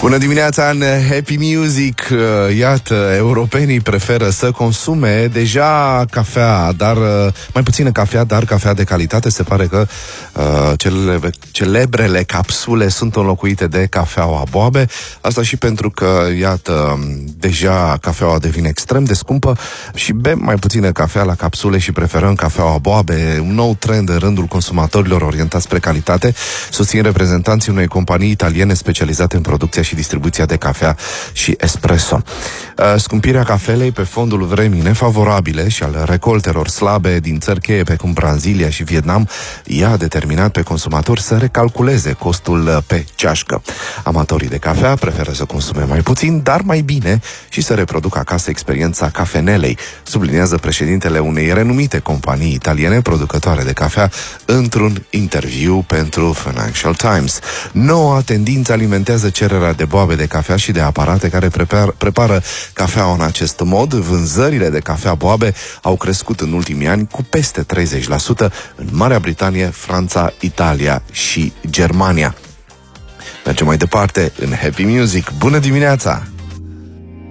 Bună dimineața în Happy Music. Iată, europenii preferă să consume deja cafea, dar mai puțină cafea, dar cafea de calitate. Se pare că celebrele capsule sunt înlocuite de cafeaua boabe. Asta și pentru că, iată, deja cafeaua devine extrem de scumpă și bem mai puțină cafea la capsule și preferăm cafeaua boabe. Un nou trend în rândul consumatorilor orientați spre calitate, susțin reprezentanții unei companii italiene specializate în producția și distribuția de cafea și espresso. Scumpirea cafelei pe fondul vremii nefavorabile și al recoltelor slabe din țări cheie precum Brazilia și Vietnam i-a determinat pe consumatori să recalculeze costul pe ceașcă. Amatorii de cafea preferă să consume mai puțin, dar mai bine și să reproducă acasă experiența cafenelei, subliniază președintele unei renumite companii italiene producătoare de cafea într-un interviu pentru Financial Times. Noua tendință alimentează cererea de boabe de cafea și de aparate care prepară cafeaua în acest mod. Vânzările de cafea boabe au crescut în ultimii ani cu peste 30% în Marea Britanie, Franța, Italia și Germania. Mergem mai departe în Happy Music. Bună dimineața!